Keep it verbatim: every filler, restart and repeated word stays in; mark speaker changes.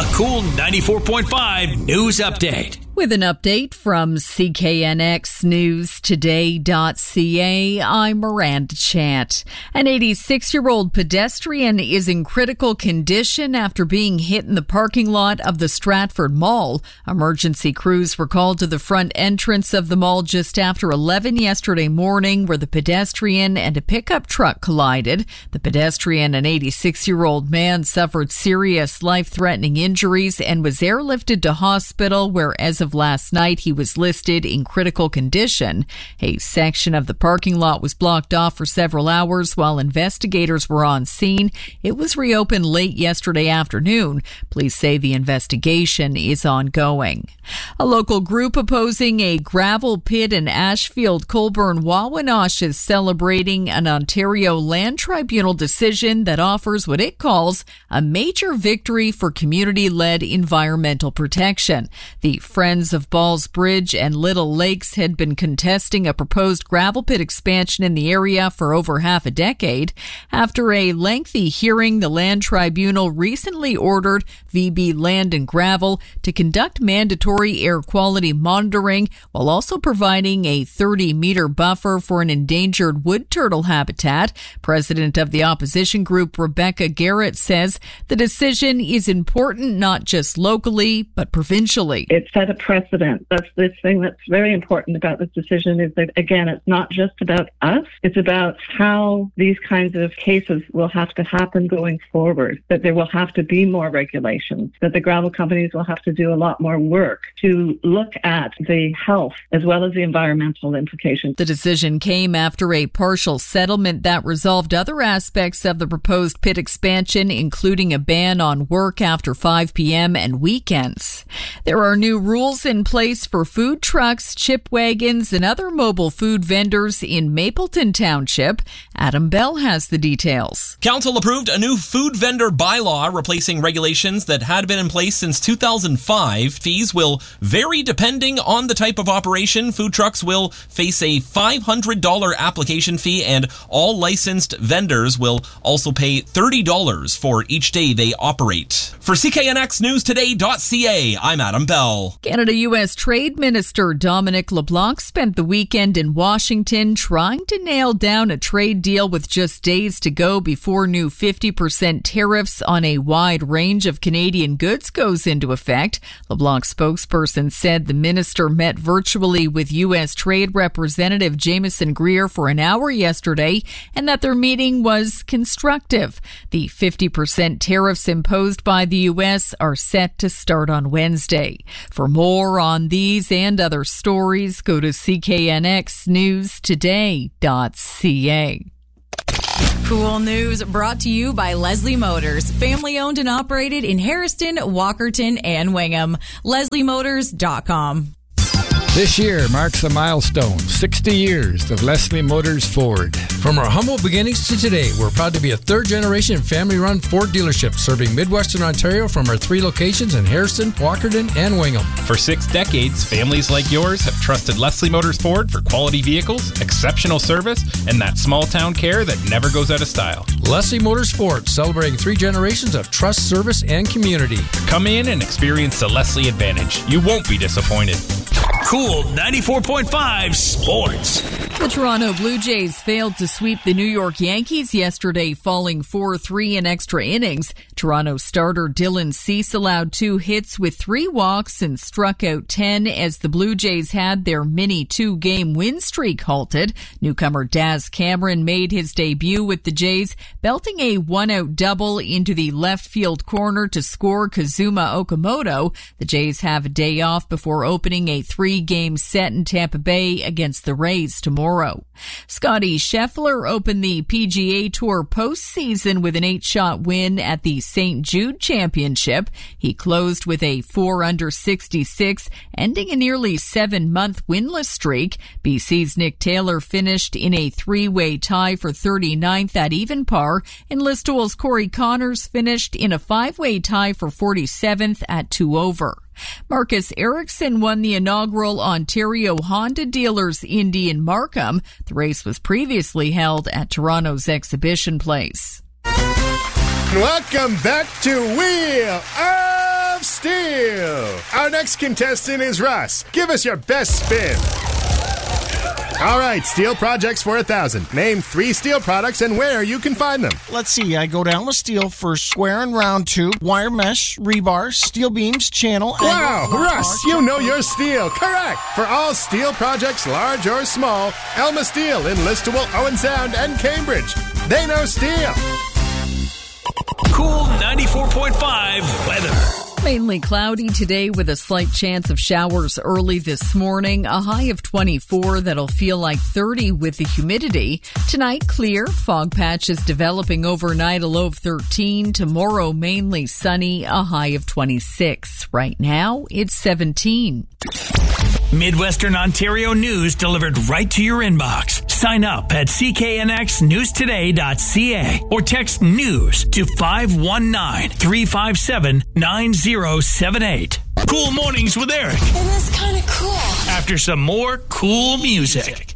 Speaker 1: A Cool ninety-four point five news update.
Speaker 2: With an update from C K N X News Today dot C A, I'm Miranda Chant. An eighty-six-year-old pedestrian is in critical condition after being hit in the parking lot of the Stratford Mall. Emergency crews were called to the front entrance of the mall just after eleven yesterday morning, where the pedestrian and a pickup truck collided. The pedestrian, an eighty-six-year-old man, suffered serious life-threatening injuries and was airlifted to hospital, where as of last night he was listed in critical condition. A section of the parking lot was blocked off for several hours while investigators were on scene. It was reopened late yesterday afternoon. Police say the investigation is ongoing. A local group opposing a gravel pit in Ashfield, Colborne, Wawanosh is celebrating an Ontario Land Tribunal decision that offers what it calls a major victory for community-led environmental protection. The Friends of Balls Bridge and Little Lakes had been contesting a proposed gravel pit expansion in the area for over half a decade. After a lengthy hearing, the Land Tribunal recently ordered V B Land and Gravel to conduct mandatory air quality monitoring while also providing a thirty-meter buffer for an endangered wood turtle habitat. President of the opposition group, Rebecca Garrett, says the decision is important not just locally, but provincially.
Speaker 3: It set a precedent. That's the thing that's very important about this decision, is that, again, it's not just about us. It's about how these kinds of cases will have to happen going forward, that there will have to be more regulations, that the gravel companies will have to do a lot more work to look at the health as well as the environmental implications.
Speaker 2: The decision came after a partial settlement that resolved other aspects of the proposed pit expansion, including a ban on work after five p.m. and weekends. There are new rules in place for food trucks, chip wagons, and other mobile food vendors in Mapleton Township. Adam Bell has the details.
Speaker 4: Council approved a new food vendor bylaw replacing regulations that had been in place since two thousand five. Fees will vary depending on the type of operation. Food trucks will face a five hundred dollars application fee, and all licensed vendors will also pay thirty dollars for each day they operate. For C K N X News Today dot C A, I'm Adam Bell.
Speaker 2: Canada-U S Trade Minister Dominic LeBlanc spent the weekend in Washington trying to nail down a trade deal with just days to go before new fifty percent tariffs on a wide range of Canadian goods goes into effect. LeBlanc's spokesperson said the minister met virtually with U S Trade Representative Jameson Greer for an hour yesterday, and that their meeting was constructive. The fifty percent tariffs imposed by the U S are set to start on Wednesday. For more on these and other stories, go to C K N X News Today dot C A.
Speaker 5: Cool News brought to you by Leslie Motors, family owned and operated in Harrison, Walkerton, and Wingham. Leslie Motors dot com.
Speaker 6: This year marks a milestone, sixty years of Leslie Motors Ford.
Speaker 7: From our humble beginnings to today, we're proud to be a third-generation family-run Ford dealership serving Midwestern Ontario from our three locations in Harrison, Walkerton, and Wingham.
Speaker 8: For six decades, families like yours have trusted Leslie Motors Ford for quality vehicles, exceptional service, and that small-town care that never goes out of style.
Speaker 7: Leslie Motors Ford, celebrating three generations of trust, service, and community.
Speaker 8: Come in and experience the Leslie Advantage. You won't be disappointed.
Speaker 1: Cool ninety-four point five Sports.
Speaker 2: The Toronto Blue Jays failed to sweep the New York Yankees yesterday, falling four three in extra innings. Toronto starter Dylan Cease allowed two hits with three walks and struck out ten as the Blue Jays had their mini two-game win streak halted. Newcomer Daz Cameron made his debut with the Jays, belting a one-out double into the left field corner to score Kazuma Okamoto. The Jays have a day off before opening a three-game set in Tampa Bay against the Rays tomorrow. Scottie Scheffler opened the P G A Tour postseason with an eight-shot win at the Saint Jude Championship. He closed with a four under sixty-six, ending a nearly seven-month winless streak. B C's Nick Taylor finished in a three-way tie for thirty-ninth at even par, and Listowel's Corey Connors finished in a five-way tie for forty-seventh at two over. Marcus Ericsson won the inaugural Ontario Honda Dealers Indy in Markham. The race was previously held at Toronto's Exhibition Place.
Speaker 9: Welcome back to Wheel of Steel. Our next contestant is Russ. Give us your best spin. All right, steel projects for a thousand. Name three steel products and where you can find them.
Speaker 10: Let's see. I go down with steel for square and round tube, wire mesh, rebar, steel beams, channel.
Speaker 9: Wow,
Speaker 10: angle,
Speaker 9: Russ,
Speaker 10: bar,
Speaker 9: you know your steel. Correct. For all steel projects, large or small, Elma Steel in Listowel, Owen Sound, and Cambridge. They know steel.
Speaker 1: Cool ninety-four point five weather.
Speaker 2: Mainly cloudy today with a slight chance of showers early this morning. A high of twenty-four that'll feel like thirty with the humidity. Tonight, clear. Fog patches developing overnight, a low of thirteen. Tomorrow, mainly sunny, a high of twenty-six. Right now, it's seventeen.
Speaker 1: Midwestern Ontario news delivered right to your inbox. Sign up at c k n x news today dot c a or text news to five one nine, three five seven, nine zero seven eight. Cool Mornings with Eric.
Speaker 11: It is kind of cool.
Speaker 1: After some more cool music.